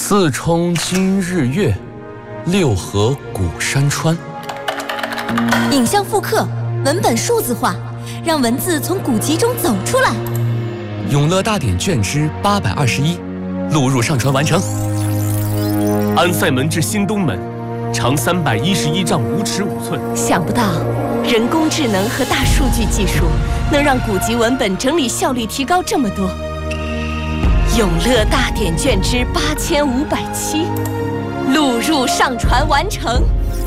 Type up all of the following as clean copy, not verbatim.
四冲今日月，六合古山川。 影像复刻，文本数字化，让文字从古籍中走出来。 永乐大典卷之821，录入上传完成。 安塞门至新东门，长311丈5尺5寸。 想不到，人工智能和大数据技术能让古籍文本整理效率提高这么多。永乐大典卷之8507，录入上传完成。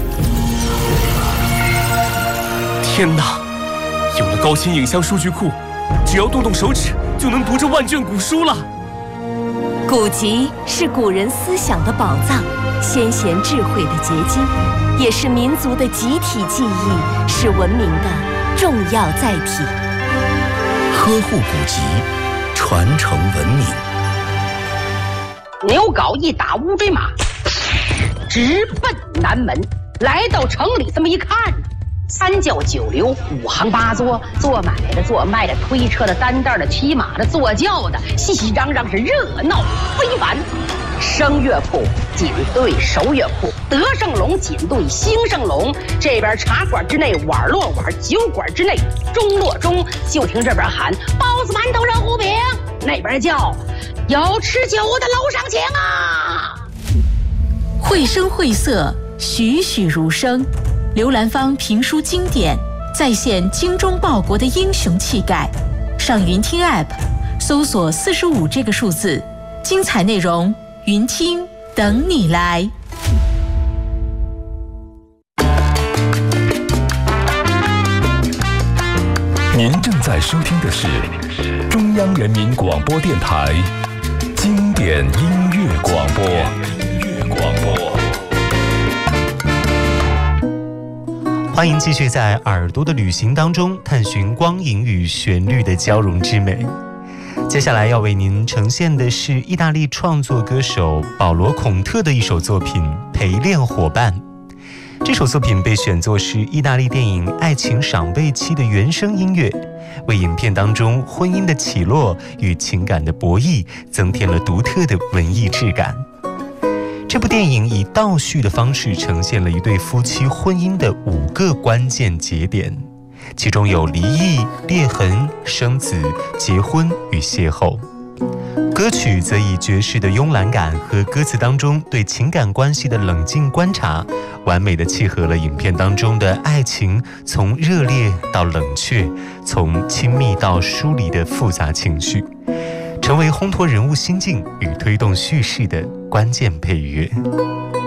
天哪！有了高清影像数据库，只要动动手指就能读这万卷古书了。 古籍是古人思想的宝藏，先贤智慧的结晶，也是民族的集体记忆，是文明的重要载体。 呵护古籍，传承文明。 牛皋一打乌骓马，直奔南门。来到城里，这么一看，3教9流5行8作，做买的、做卖的、推车的、担担的、骑马的、坐轿的，熙熙攘攘，是热闹非凡。声乐铺紧对手乐铺，德胜隆紧对兴盛隆。这边茶馆之内碗落碗，酒馆之内盅落盅。就听这边喊包子、馒头、热糊饼，那边叫有吃酒的楼上请啊！ 绘声绘色，栩栩如生。刘兰芳评书经典，再现精忠报国的英雄气概。上云听 App 搜索45这个数字，精彩内容云听等你来。 您正在收听的是中央人民广播电台经典音乐广播。 欢迎继续在耳朵的旅行当中探寻光影与旋律的交融之美。接下来要为您呈现的是意大利创作歌手保罗·孔特的一首作品《陪练伙伴》。这首作品被选作是意大利电影《爱情赏味期》的原声音乐，为影片当中婚姻的起落与情感的博弈增添了独特的文艺质感。这部电影以倒叙的方式呈现了一对夫妻婚姻的5个关键节点，其中有离异、裂痕、生子、结婚与邂逅。歌曲则以爵士的慵懒感和歌词当中对情感关系的冷静观察，完美地契合了影片当中的爱情从热烈到冷却，从亲密到疏离的复杂情绪，成为烘托人物心境与推动叙事的关键配乐。